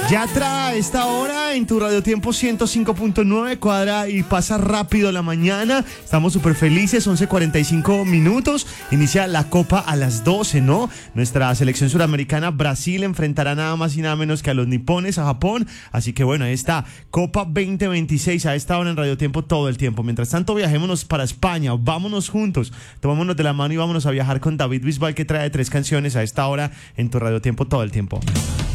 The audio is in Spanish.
Yatra, esta hora en tu Radio Tiempo 105.9, cuadra y pasa rápido la mañana. Estamos súper felices, 11:45 minutos. Inicia la Copa a las 12, ¿no? Nuestra selección suramericana, Brasil, enfrentará nada más y nada menos que a los nipones, a Japón. Así que bueno, ahí está, Copa 2026 a esta hora en Radio Tiempo todo el tiempo. Mientras tanto, viajémonos para España, vámonos juntos, tomémonos de la mano y vámonos a viajar con David Bisbal, que trae 3 canciones a esta hora en tu Radio Tiempo todo el tiempo.